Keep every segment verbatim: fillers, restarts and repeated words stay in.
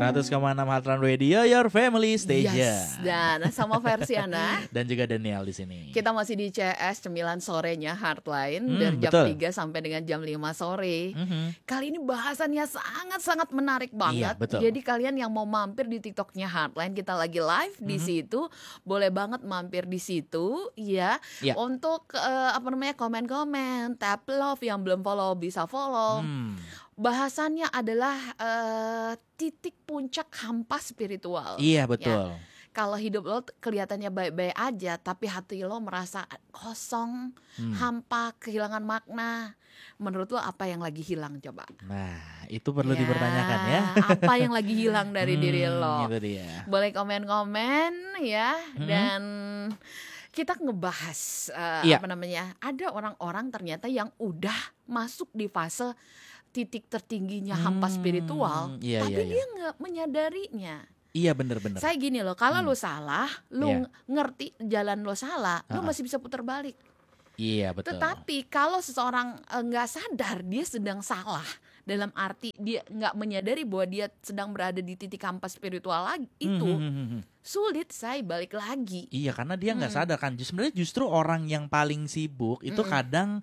seratus koma enam Heartland Radio, your family station. Yes, dan sama versi Ana. Dan juga Daniel di sini. Kita masih di C S sembilan sorenya Heartline hmm, dari jam betul. tiga sampai dengan jam lima sore. Mm-hmm. Kali ini bahasannya sangat-sangat menarik banget. Iya, betul. Jadi kalian yang mau mampir di TikToknya Heartline, kita lagi live di Mm-hmm. situ, boleh banget mampir di situ ya. Iya. Untuk uh, apa namanya komen-komen, tap love, yang belum follow bisa follow. Hmm. Bahasannya adalah uh, titik puncak hampa spiritual. Iya betul. Ya. Kalau hidup lo kelihatannya baik-baik aja, tapi hati lo merasa kosong, hmm. hampa, kehilangan makna. Menurut lo apa yang lagi hilang coba? Nah, itu perlu ya, dipertanyakan ya. Apa yang lagi hilang dari hmm, diri lo? Itu dia. Boleh komen-komen ya, hmm. dan kita ngebahas uh, iya. apa namanya? Ada orang-orang ternyata yang udah masuk di fase titik tertingginya hmm, hampa spiritual, iya, tapi iya, iya. dia nggak menyadarinya. Iya benar-benar. Saya gini loh, kalau hmm. lo salah, lo yeah. ngerti jalan lo salah, uh-uh. lo masih bisa putar balik. Iya betul. Tetapi kalau seseorang nggak uh, sadar dia sedang salah, dalam arti dia nggak menyadari bahwa dia sedang berada di titik hampa spiritual lagi, itu hmm. sulit saya balik lagi. Iya, karena dia nggak hmm. sadar kan. Sebenarnya justru orang yang paling sibuk itu hmm. kadang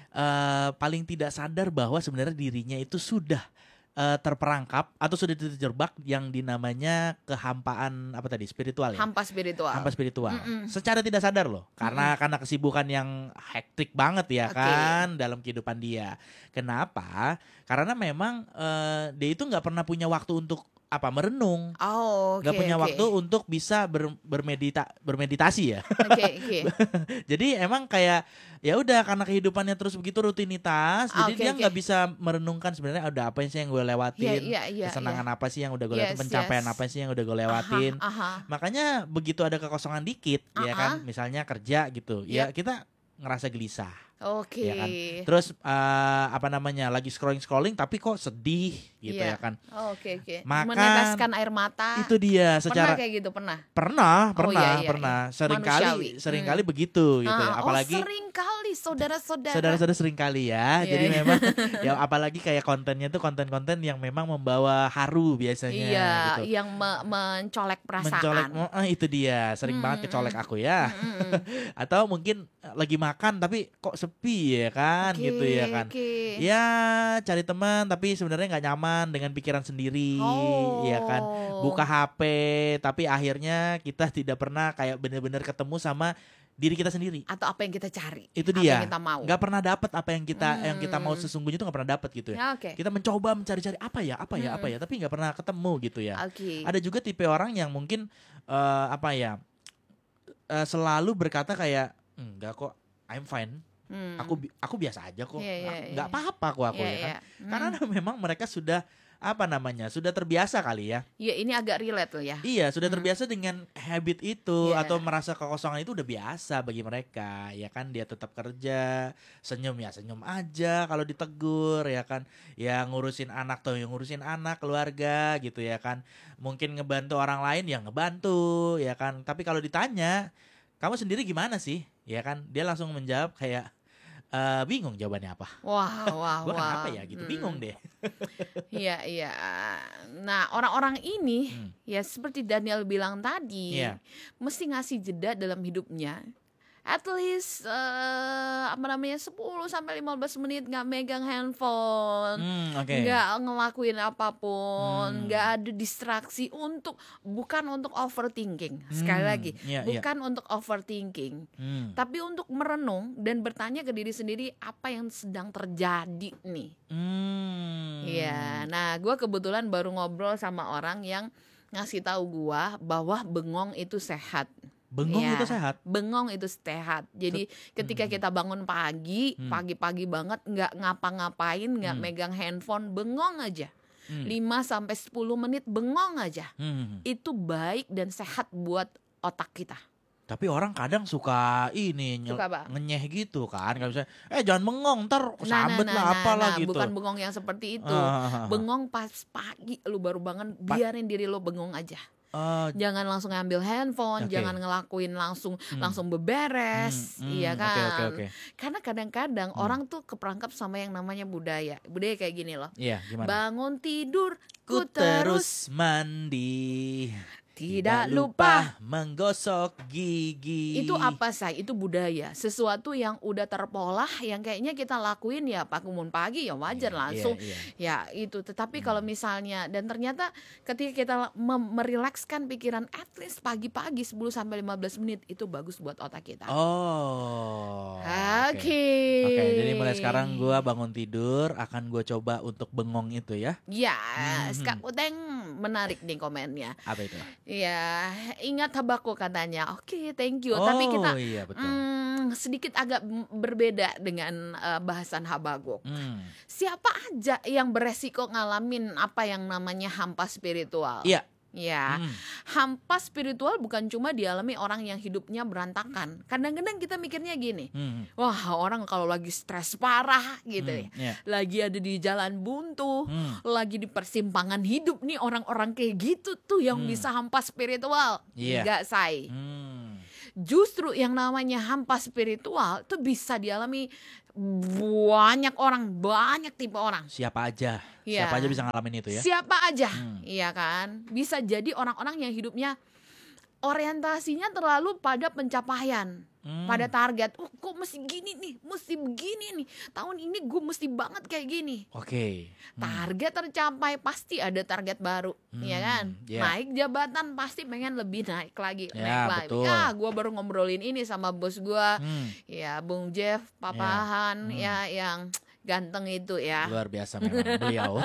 Uh, paling tidak sadar bahwa sebenarnya dirinya itu sudah uh, terperangkap atau sudah terjebak yang dinamanya kehampaan apa tadi spiritual ya? Hampa spiritual. Hampa spiritual. Mm-mm. Secara tidak sadar loh, karena Mm-mm. karena kesibukan yang hektik banget ya okay. kan dalam kehidupan dia. Kenapa? Karena memang uh, dia itu nggak pernah punya waktu untuk apa merenung, oh, nggak okay, punya okay. waktu untuk bisa ber, bermedita bermeditasi ya. Okay, okay. Jadi emang kayak ya udah karena kehidupannya terus begitu rutinitas, ah, jadi okay, dia nggak okay. bisa merenungkan sebenarnya ada apa sih yang gue lewatin, yeah, yeah, yeah, kesenangan yeah. apa sih yang udah gue yes, lewatin, pencapaian yes. apa sih yang udah gue lewatin. Aha, aha. Makanya begitu ada kekosongan dikit, uh-uh. ya kan, misalnya kerja gitu, yep. ya kita ngerasa gelisah. Oke. Okay. Ya kan? Terus uh, apa namanya lagi scrolling scrolling tapi kok sedih gitu yeah. ya kan? Oh, oke oke. Makan, meneteskan air mata. Itu dia. Secara pernah kayak gitu pernah. Pernah, oh, pernah, iya, iya, pernah. iya. Sering kali, sering hmm. kali begitu gitu. Ah, Ya. Apalagi oh, sering kali saudara-saudara. Saudara-saudara sering kali ya. Yeah, Jadi yeah. memang ya apalagi kayak kontennya tuh konten-konten yang memang membawa haru biasanya. Iya, gitu. yang me- mencolek perasaan. Mencolek, oh, itu dia. Sering hmm. banget kecolek aku ya. Hmm. Atau mungkin lagi makan tapi kok sepi ya kan, okay, gitu ya kan. Okay. Ya cari teman tapi sebenarnya nggak nyaman dengan pikiran sendiri, oh. ya kan. Buka H P tapi akhirnya kita tidak pernah kayak benar-benar ketemu sama diri kita sendiri. Atau apa yang kita cari. Itu dia. Apa yang kita mau. Gak pernah dapat apa yang kita hmm. yang kita mau sesungguhnya itu gak pernah dapat gitu ya. ya okay. Kita mencoba mencari-cari apa ya, apa ya, hmm. apa ya, tapi gak pernah ketemu gitu ya. Okay. Ada juga tipe orang yang mungkin uh, apa ya uh, selalu berkata kayak enggak kok, I'm fine. Hmm. Aku aku biasa aja kok. Yeah, yeah, nggak yeah. apa-apa kok aku yeah, ya kan. Yeah. Hmm. Karena memang mereka sudah apa namanya? Sudah terbiasa kali ya. Iya, ini agak relate loh ya. Iya, sudah hmm. terbiasa dengan habit itu yeah. atau merasa kekosongan itu udah biasa bagi mereka, ya kan. Dia tetap kerja, senyum ya senyum aja kalau ditegur, ya kan. Ya ngurusin anak tuh, yang ngurusin anak, keluarga gitu ya kan. Mungkin ngebantu orang lain ya ngebantu, ya kan. Tapi kalau ditanya, kamu sendiri gimana sih? Ya kan, dia langsung menjawab kayak Uh, bingung jawabannya apa. Wah, wah, Gua wah. kenapa ya gitu, hmm. bingung deh. Iya, iya. Nah, orang-orang ini hmm. ya seperti Daniel bilang tadi, yeah. mesti ngasih jeda dalam hidupnya. At least uh, apa namanya sepuluh sampai lima belas menit nggak megang handphone, hmm, okay. nggak ngelakuin apapun, nggak hmm. ada distraksi untuk bukan untuk overthinking. Sekali hmm, lagi, yeah, bukan yeah. untuk overthinking, hmm. tapi untuk merenung dan bertanya ke diri sendiri apa yang sedang terjadi nih. Hmm. Ya, nah gue kebetulan baru ngobrol sama orang yang ngasih tahu gue bahwa bengong itu sehat. Bengong ya, itu sehat. Bengong itu sehat. Jadi Set, ketika hmm. kita bangun pagi, hmm. pagi-pagi banget nggak ngapa-ngapain, nggak hmm. megang handphone, bengong aja. Hmm. lima sampai sepuluh menit bengong aja. Hmm. Itu baik dan sehat buat otak kita. Tapi orang kadang suka ini nyel- suka ngenyeh gitu kan. Kayak misalnya, eh jangan bengong, ntar nah, sambet nah, lah nah, apalah nah, gitu. Bukan bengong yang seperti itu. Uh, Bengong pas pagi lu baru bangun, biarin diri lu bengong aja. Oh, Jangan langsung ngambil handphone, oke. jangan ngelakuin langsung Hmm. langsung Hmm. beberes, iya Hmm. Oke, oke, kan? oke. Karena kadang-kadang Hmm. orang tuh keperangkap sama yang namanya budaya. Budaya kayak gini loh. Iya, gimana? Bangun tidur, Ku ku terus terus mandi, tidak tidak lupa. lupa menggosok gigi. Itu apa, Say? Itu budaya. Sesuatu yang udah terpolah, yang kayaknya kita lakuin ya bangun pagi ya wajar Iya, langsung. iya, iya. Ya itu. Tetapi Hmm. kalau misalnya, dan ternyata ketika kita mem- merilekskan pikiran at least pagi-pagi sepuluh sampai lima belas menit, itu bagus buat otak kita. Oh, oke. Oke. Oke, jadi mulai sekarang gua bangun tidur akan gue coba untuk bengong itu ya. Ya, Hmm. Kak Uteng menarik nih komennya. Apa itu? Ya, ingat Habakuk katanya. Oke, thank you. Oh, Tapi kita iya betul. hmm, sedikit agak m- berbeda dengan eh, bahasan Habakuk. Hmm. Siapa aja yang beresiko ngalamin apa yang namanya hampa spiritual? Iya. Ya, Hmm. hampa spiritual bukan cuma dialami orang yang hidupnya berantakan. Kadang-kadang kita mikirnya gini, Hmm. wah orang kalau lagi stres parah gitu Hmm. ya, Iya. lagi ada di jalan buntu, Hmm. lagi di persimpangan hidup nih, orang-orang kayak gitu tuh yang Hmm. bisa hampa spiritual. Iya. Enggak, Say. Hmm. Justru yang namanya hampa spiritual tuh bisa dialami banyak orang, banyak tipe orang. Siapa aja, Iya. siapa aja bisa ngalamin itu ya. Siapa aja, Hmm. iya kan? Bisa jadi orang-orang yang hidupnya orientasinya terlalu pada pencapaian, Hmm. pada target. Oh, kok mesti gini nih, mesti begini nih. Tahun ini gue mesti banget kayak gini. Oke. Hmm. Target tercapai, pasti ada target baru, Hmm, ya kan? iya. Naik jabatan pasti pengen lebih naik lagi, Ya, naik lagi. betul. Ah, gue baru ngobrolin ini sama bos gue, Hmm. ya Bung Jeff Papahan, Hmm. ya yang ganteng itu ya. Luar biasa memang beliau.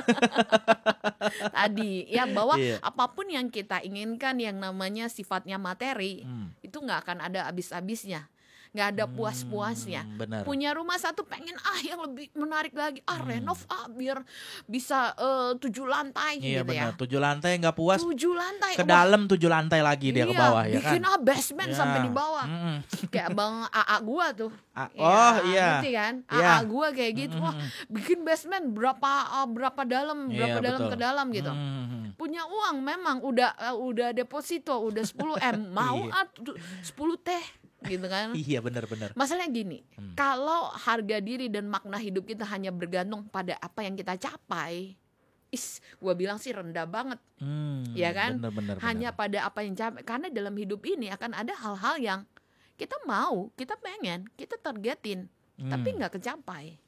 Tadi ya bahwa Iya. apapun yang kita inginkan yang namanya sifatnya materi, Hmm. itu nggak akan ada habis-habisnya, nggak ada puas-puasnya. Hmm, benar. Punya rumah satu pengen ah yang lebih menarik lagi, ah Hmm. renov ah biar bisa eh, tujuh lantai Iya gitu benar. ya. Tujuh lantai nggak puas, Tujuh lantai ke wah, dalam tujuh lantai lagi dia ke iya, bawah ya kan. bikin ah basement Ya. sampai di bawah. Mm-mm. Kayak Bang A A gua tuh. Ah, Ya, oh iya. ngerti kan? Iya. A A gua kayak gitu. Wah, Mm-mm. bikin basement berapa ah, berapa dalam, berapa Iya, dalam betul. ke dalam gitu. Mm-mm. Punya uang memang udah eh, udah deposito udah sepuluh M, mau Iya. ah tu- sepuluh teh gitu kan. Iya benar-benar. Masalahnya gini, Hmm. kalau harga diri dan makna hidup kita hanya bergantung pada apa yang kita capai, is gua bilang sih rendah banget. Hmm, Ya kan? Benar-benar. Hanya pada apa yang capai, karena dalam hidup ini akan ada hal-hal yang kita mau, kita pengen, kita targetin, tapi nggak kecapai.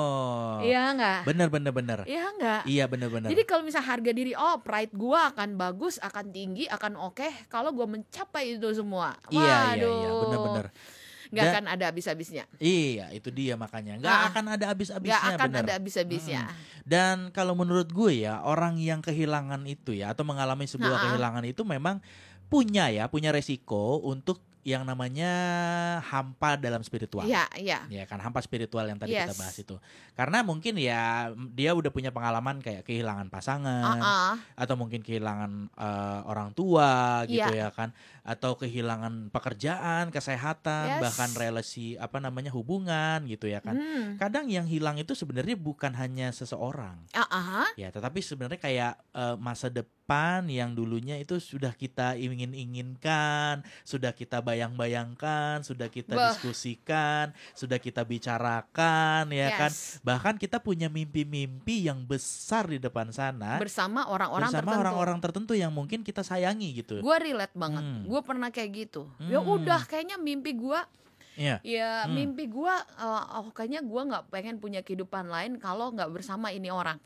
Oh. Iya nggak? Benar-benar benar. Iya nggak? Iya benar-benar. Jadi kalau misal harga diri, oh pride gua akan bagus, akan tinggi, akan oke kalau gua mencapai itu semua. Iya iya iya Waduh, benar-benar. nggak Dan- akan ada habis-habisnya. Iya, itu dia makanya. Nggak Ah, akan ada Nggak habis-habisnya akan benar. ada habis-habisnya. Dan kalau menurut gue ya, orang yang kehilangan itu ya atau mengalami sebuah Ha-ha. kehilangan itu memang punya ya, punya resiko untuk yang namanya hampa dalam spiritual. Iya, iya. Ya kan, hampa spiritual yang tadi kita Yes. bahas itu. Karena mungkin ya dia udah punya pengalaman kayak kehilangan pasangan Ah, ah. atau mungkin kehilangan eh, orang tua gitu Iya. ya kan, atau kehilangan pekerjaan, kesehatan, Yes. bahkan relasi apa namanya hubungan gitu ya kan. Hmm. Kadang yang hilang itu sebenarnya bukan hanya seseorang. Ah, ah. Ya, tetapi sebenarnya kayak eh, masa depan yang dulunya itu sudah kita ingin-inginkan, sudah kita bayang-bayangkan, sudah kita Bah. diskusikan, sudah kita bicarakan ya kan. Yes. Bahkan kita punya mimpi-mimpi yang besar di depan sana Bersama orang-orang bersama tertentu. orang-orang tertentu yang mungkin kita sayangi gitu. Gue relate banget. Hmm. Gue pernah kayak gitu. Ya Hmm. udah, kayaknya mimpi gue, Iya. ya Hmm. mimpi gue, eh, oh kayaknya gue nggak pengen punya kehidupan lain kalau nggak bersama ini orang.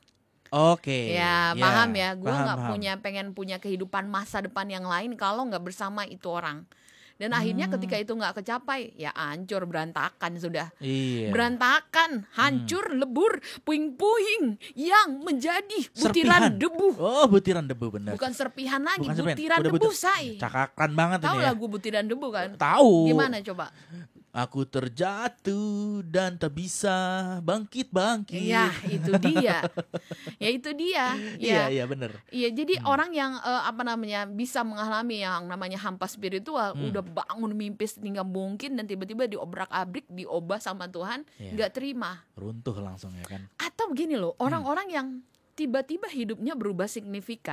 Oke. Ya, paham ya. Gue paham, nggak paham. punya pengen punya kehidupan masa depan yang lain kalau nggak bersama itu orang. Dan akhirnya Hmm. ketika itu nggak kecapai, ya hancur berantakan sudah. Iya. Berantakan, hancur, lebur, puing-puing yang menjadi butiran Serpihan. debu. Oh, butiran debu benar. Bukan serpihan lagi, Bukan serpihan, butiran udah debu, butir- say. Cakakan banget Tahu ini ya. lagu butiran debu kan? Tahu. Gimana coba? Aku terjatuh dan tak bisa bangkit-bangkit. Ya, itu dia. Ya itu dia. Iya, Ya. iya bener. Iya, jadi Hmm. orang yang eh, apa namanya bisa mengalami yang namanya hampa spiritual, Hmm. udah bangun mimpi setinggal mungkin dan tiba-tiba diobrak-abrik, diobah sama Tuhan, Iya. nggak terima. Runtuh langsung ya kan. Atau begini loh, Hmm. orang-orang yang tiba-tiba hidupnya berubah signifikan.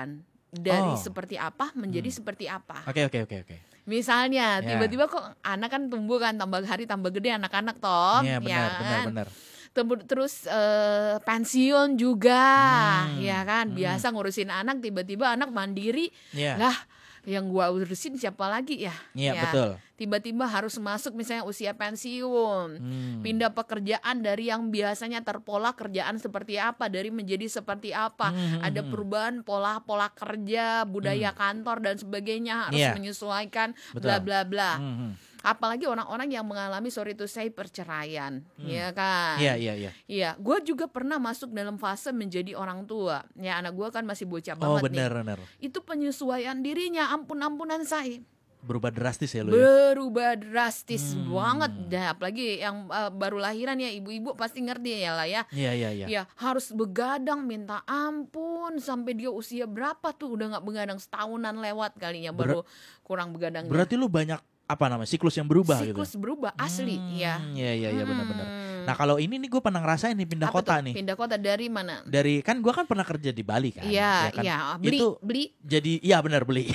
dari Oh. seperti apa menjadi Hmm. seperti apa. Oke oke oke oke. Misalnya Ya. tiba-tiba kok anak kan tumbuh kan, tambah hari tambah gede anak-anak toh, Iya benar ya benar kan. benar. Tembu- Terus eh, pensiun juga, Hmm. ya kan. Hmm. Biasa ngurusin anak, tiba-tiba anak mandiri, Iya. lah yang gua urusin siapa lagi ya? Iya Ya. betul. Tiba-tiba harus masuk misalnya usia pensiun, Hmm. pindah pekerjaan dari yang biasanya terpola kerjaan seperti apa, dari menjadi seperti apa. Hmm, hmm, Ada hmm. perubahan pola-pola kerja, budaya kantor dan sebagainya, harus Iya. menyesuaikan, Betul. bla bla bla. Hmm, hmm. Apalagi orang-orang yang mengalami sorry to say perceraian, ya kan? Iya iya iya. Iya, gue juga pernah masuk dalam fase menjadi orang tua. Ya anak gue kan masih bocah Oh banget nih. benar benar. Itu penyesuaian dirinya, ampun-ampunan saya. Berubah drastis ya lo ya. Berubah drastis Hmm. banget. Dah, apalagi yang uh, baru lahiran ya, ibu-ibu pasti ngerti ya lah ya. Iya iya iya. Ya harus begadang minta ampun sampai dia usia berapa tuh udah nggak begadang, setahunan lewat kalinya baru kurang begadangnya. Berarti lu banyak apa namanya siklus yang berubah Siklus gitu. berubah asli Hmm, ya. Iya iya iya benar-benar. Hmm. Nah kalau ini nih gue pernah ngerasain nih pindah Apa kota tuh? nih. Pindah kota dari mana? Dari kan gue kan pernah kerja di Bali kan. Iya, ya kan? iya. Beli, Itu beli, jadi iya benar beli.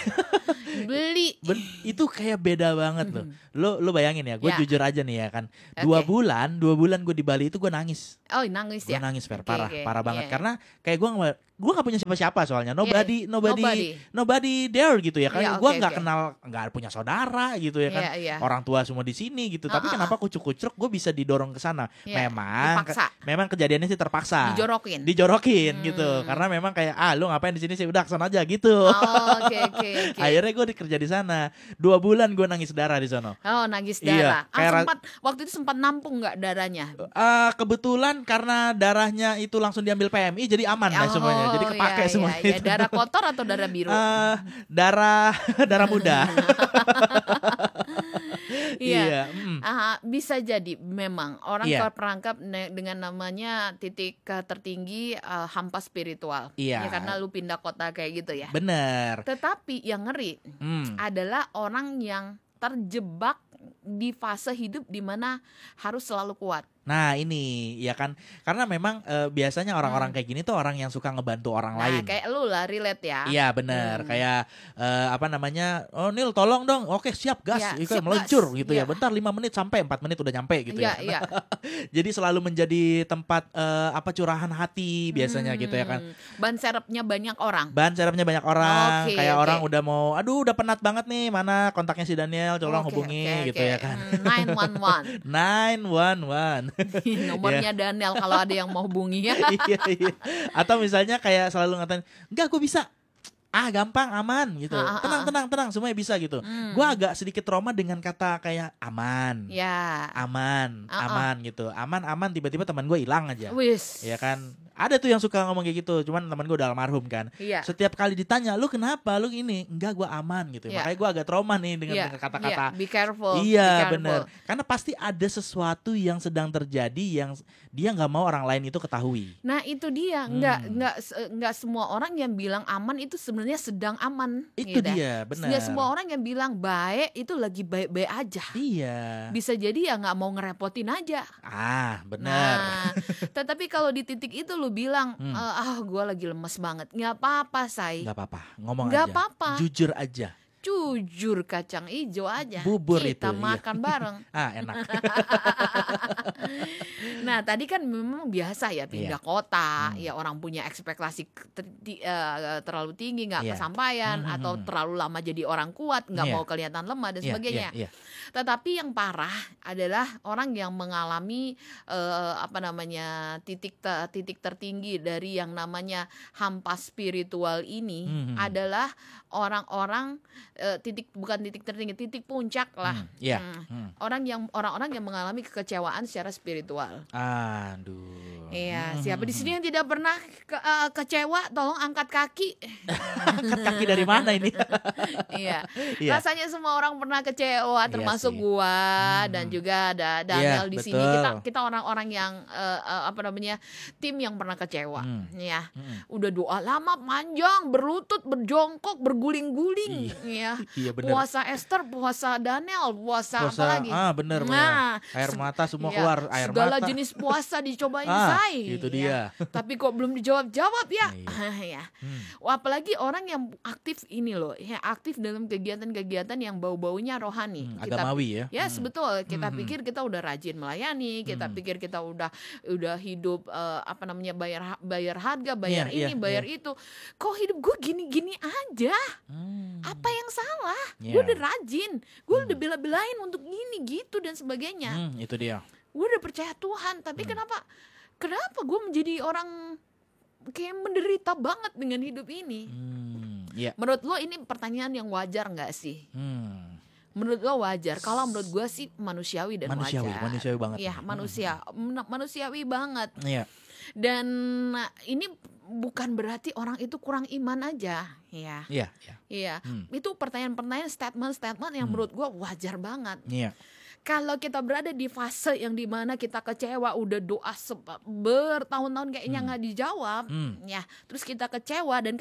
beli. Ben- itu kayak beda banget loh. Lo lo bayangin ya, gue Ya. jujur aja nih ya kan. Dua Oke. bulan, dua bulan gue di Bali itu gue nangis. Oh, nangis Gue ya. nangis Fer, Oke, parah, oke. parah banget. Iya. Karena kayak gue nggak gue nggak punya siapa-siapa soalnya. Nobody, nobody, Nobody. nobody there gitu ya. Kan Iya, gue oke, nggak oke. kenal, nggak punya saudara gitu ya kan. Iya, iya. Orang tua semua di sini gitu. Tapi Ah, ah, kenapa kucuk-kucuk gue bisa didorong ke sana? Iya, Memang, dipaksa. ke- memang kejadiannya sih terpaksa. Dijorokin. Dijorokin Hmm. gitu. Karena memang kayak ah lu ngapain di sini sih udah kesana aja gitu. Oh, oke oke oke. Akhirnya gue kerja di sana. Dua bulan gue nangis darah di sana. Oh, nangis Iya, darah. Ah, kayak ra- sempat waktu itu sempat nampung nggak darahnya? Eh, kebetulan karena darahnya itu langsung diambil P M I jadi aman lah semuanya. Jadi kepake iya, semuanya. iya, iya. itu. Darah kotor atau darah biru? Eh, darah darah muda. Iya. mm. Aha, bisa jadi memang orang Iya. terperangkap ne- dengan namanya titik eh, tertinggi eh, hampa spiritual. Iya. Ya, karena lu pindah kota kayak gitu ya. Bener. Tetapi yang ngeri Hmm. adalah orang yang terjebak di fase hidup di mana harus selalu kuat. Nah ini ya kan karena memang eh, biasanya orang-orang kayak gini tuh orang yang suka ngebantu orang Nah, lain. kayak lu lah relate ya. Iya benar Hmm. kayak eh, apa namanya oh Nil tolong dong oke siap gas Ya, Ika, siap, meluncur gas. gitu Iya. ya bentar lima menit sampai empat menit udah nyampe gitu Iya, ya iya. jadi selalu menjadi tempat eh, apa curahan hati biasanya gitu ya kan Hmm, ban serepnya banyak orang. ban serapnya banyak orang Oke, kayak oke. orang udah mau aduh udah penat banget nih mana kontaknya si Daniel tolong Oke, hubungi oke, gitu oke. ya kan Hmm, nine one one. nine one one Nomornya Daniel kalau ada yang mau hubungi ya. iya iya atau misalnya kayak selalu ngatain enggak gue bisa ah gampang aman gitu Ah, ah, tenang ah. tenang tenang semuanya bisa gitu Hmm. gue agak sedikit trauma dengan kata kayak aman Ya. aman Ah, ah. aman gitu aman aman tiba-tiba teman gue hilang aja Wis. ya kan ada tuh yang suka ngomong kayak gitu cuman teman gue udah almarhum kan Iya. setiap kali ditanya lu kenapa lu ini enggak gue aman gitu Iya. makanya gue agak trauma nih dengan, Iya, dengan kata-kata iya. Be careful. be iya careful. bener karena pasti ada sesuatu yang sedang terjadi yang dia nggak mau orang lain itu ketahui Nah itu dia, nggak Hmm. nggak se- nggak semua orang yang bilang aman itu sebenarnya sedang aman. itu gitu. dia benar Nggak semua orang yang bilang baik itu lagi baik-baik aja. iya Bisa jadi ya nggak mau ngerepotin aja. ah benar Nah, tetapi kalau di titik itu lu bilang, Hmm. "Eh, ah gue lagi lemes banget, nggak apa-apa say, nggak apa-apa ngomong Nggak aja apa-apa. jujur aja jujur kacang ijo aja, Bubur kita itu, iya. makan bareng." ah enak Nah tadi kan memang biasa ya pindah kota, Hmm. ya orang punya ekspektasi ter- ti- eh, terlalu tinggi nggak Iya. kesampaian, Hmm, atau hmm, hmm. terlalu lama jadi orang kuat nggak Iya. mau kelihatan lemah dan Iya, sebagainya. iya, iya. Tetapi yang parah adalah orang yang mengalami eh, apa namanya titik te- titik tertinggi dari yang namanya hampa spiritual ini Hmm, hmm. adalah orang-orang eh, titik bukan titik tertinggi, titik puncak lah. Hmm, iya. Hmm. Hmm. Orang yang orang-orang yang mengalami kekecewaan secara spiritual. Aduh. Iya, Hmm, siapa di hmm, sini yang tidak pernah ke- eh, kecewa? Tolong angkat kaki. Angkat kaki dari mana ini? Iya. Iya. Rasanya semua orang pernah kecewa, termasuk sih. gua Hmm. dan juga ada Daniel Iya, di sini. betul. Kita kita orang-orang yang eh, eh, apa namanya? Tim yang pernah kecewa. Hmm. Ya. Hmm. Udah doa lama panjang, berlutut, berjongkok, berguling-guling, Iya. ya. Iya bener. Puasa Esther, puasa Daniel, puasa, Puasa, apa lagi? ah bener, bener. Nah, Air mata semua iya, keluar, air segala mata. jenis puasa dicobain Ah, saya. itu ya. dia. Tapi kok belum dijawab-jawab ya? Iya. ya. Hmm. Wah, apalagi orang yang aktif ini loh, ya aktif dalam kegiatan-kegiatan yang bau-baunya rohani. Hmm, Kita, agamawi ya. ya Hmm. betul. Kita Hmm. pikir kita udah rajin melayani, kita Hmm. pikir kita udah udah hidup eh, apa namanya bayar bayar harga, bayar Iya, ini, iya, bayar iya. itu. Kok hidup gue gini-gini aja? Hmm. Apa yang salah? Iya. Gue udah rajin, gue Hmm. udah bela-belain untuk gini gitu dan sebagainya. Hmm, itu dia. Gue udah percaya Tuhan, tapi Hmm. kenapa kenapa gue menjadi orang kayak menderita banget dengan hidup ini? Hmm. Iya. Menurut lo ini pertanyaan yang wajar nggak sih? Hmm. Menurut lo wajar? Kalau menurut gue sih manusiawi dan Manusiawi, wajar. manusiawi banget. Iya, Hmm. manusia, men- manusiawi banget. Iya. Dan nah, ini bukan berarti orang itu kurang iman aja, ya. Iya, iya. Iya, Hmm. itu pertanyaan-pertanyaan, statement-statement yang Hmm. menurut gue wajar banget. Iya. Kalau kita berada di fase yang dimana kita kecewa, udah doa seba- bertahun-tahun kayaknya Hmm. nggak dijawab, Hmm. ya, terus kita kecewa dan